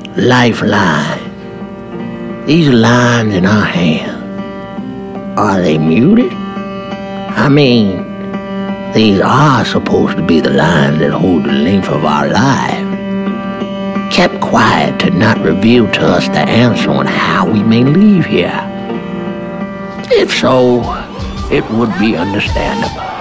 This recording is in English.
Lifeline. These lines in our hand, are they muted? I mean, these are supposed to be the lines that hold the length of our life. Kept quiet to not reveal to us the answer on how we may leave here. If so, it would be understandable.